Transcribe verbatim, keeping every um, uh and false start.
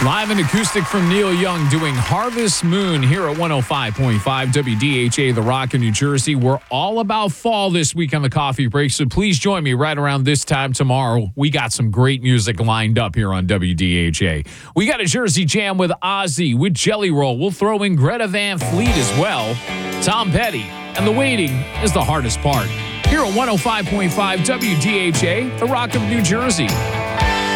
Live and acoustic from Neil Young doing Harvest Moon here at one oh five point five W D H A, The Rock in New Jersey. We're all about fall this week on the Coffee Break, so please join me right around this time tomorrow. We got some great music lined up here on W D H A. We got a Jersey Jam with Ozzy, with Jelly Roll. We'll throw in Greta Van Fleet as well. Tom Petty, and the waiting is the hardest part. Here at one oh five point five W D H A, The Rock of New Jersey.